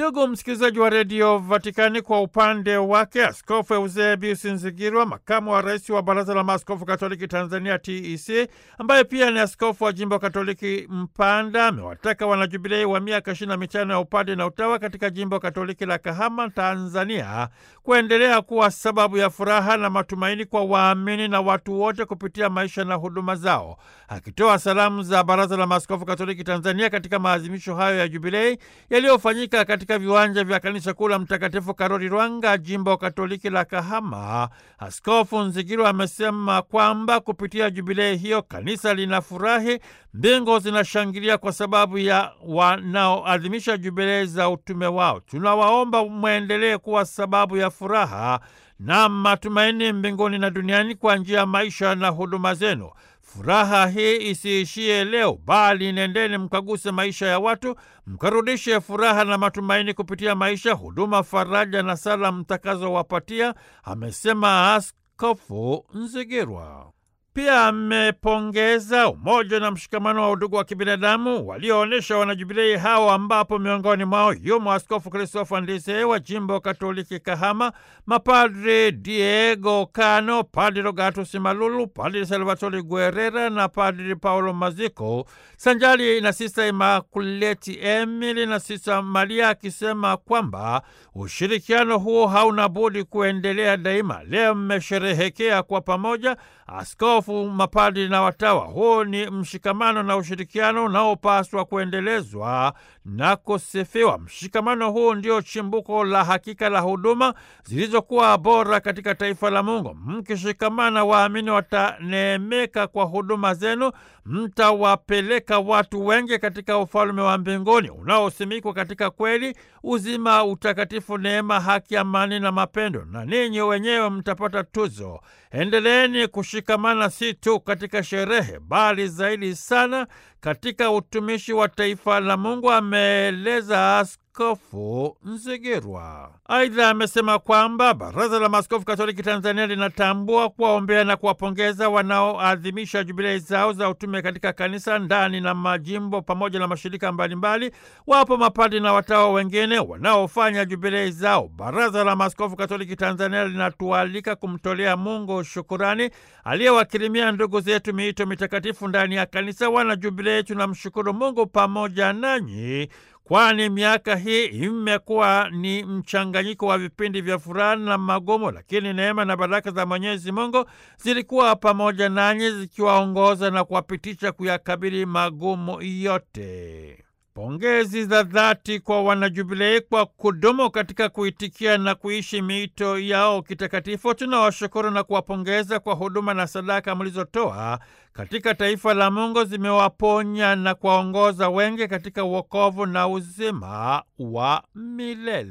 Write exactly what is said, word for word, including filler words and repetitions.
Ndugu msikilizaji wa redio Vatikani, kwa upande wake Askofu Eusebius Nzigirwa, makamu wa rais wa Baraza la Maaskofu Katoliki Tanzania T E C, ambaye pia ni askofu wa jimbo Katoliki Mpanda, amewataka wanajubilei wa miaka ishirini na mitano ya upade na utawa katika jimbo Katoliki la Kahama, Tanzania, kuendelea kuwa sababu ya furaha na matumaini kwa waamini na watu wote kupitia maisha na huduma zao. Akitoa salamu za Baraza la Maaskofu Katoliki Tanzania katika maadhimisho hayo ya jubilei yaliyofanyika katika viwanja vya kanisa kuu la Mtakatifu Karoli Lwanga, jimbo Katoliki la Kahama, Askofu Nzigirwa amesema kwamba kupitia jubilei hiyo kanisa linafurahi, mbingu zinashangilia kwa sababu ya wanaoadhimisha jubilei za utume wao. Tunawaomba mwendelee kuwa sababu ya furaha na matumaini mbinguni na duniani kwa njia ya maisha na huduma zenu. Furaha hii isiishie leo, bali nendeni mkaguse maisha ya watu, mkarudishe furaha na matumaini kupitia maisha, huduma, faraja na sala mtakazowapatia, amesema Askofu Nzigirwa. Pia amepongeza umoja na mshikamano wa udugu wa kibinadamu walioonyesha wanajubilei hao, ambapo miongoni mwao yumo Askofu Kristofa Ndise wa jimbo Katoliki Kahama, mapadri Diego Kano, Padri Rogatus Malulu, Padri Salvatore Guerrera na Padri Paulo Maziko, sanjali na Sista Imakuleti Emily na Sista Maria, akisema kwamba ushirikiano huo hauna budi kuendelea daima. Leo mmesherehekea kwa pamoja askofu, mapadri na watawa. Huu ni mshikamano na ushirikiano unaopaswa kuendelezwa na kusifiwa. Mshikamano huu ndio chimbuko la hakika la huduma zilizokuwa bora katika taifa la Mungu. Mkishikamana, waamini wataneemeka kwa huduma zenu, mtawapeleka watu wengi katika ufalme wa mbinguni unaosimikwa katika kweli, uzima, utakatifu, neema, haki, amani na mapendo, na ninyi wenyewe mtapata tuzo. Endeleeni kushikamana si tu katika sherehe, bali zaidi sana katika utumishi wa taifa la Mungu, ameeleza Askofu Nzigirwa. Aidha amesema kwamba Baraza la Maaskofu Katoliki Tanzania linatambua, kuwaombea na kuwapongeza wanaoadhimisha jubilei zao za utume katika kanisa ndani na majimbo pamoja na mashirika mbalimbali. Wapo mapadri na watawa wengine wanaofanya jubilei zao. Baraza la Maaskofu Katoliki Tanzania linatualika kumtolea Mungu shukurani aliyewakirimia ndugu zetu miito mitakatifu ndani ya kanisa. Wana jubilei, tunamshukuru Mungu pamoja nanyi, kwani miaka hii imekuwa ni mchanganyiko wa vipindi vya furaha na magumu, lakini neema na baraka za Mwenyezi Mungu zilikuwa pamoja nanyi, zikiwaongoza na kuwapitisha kuyakabili magumu yote. Pongezi za dhati kwa wanajubilei kwa kudumu katika kuitikia na kuishi miito yao kitakatifu. Tunawashukuru na kuwapongeza kwa huduma na sadaka mlizotoa katika taifa la Mungu, zimewaponya na kuwaongoza wengi katika wokovu na uzima wa milele.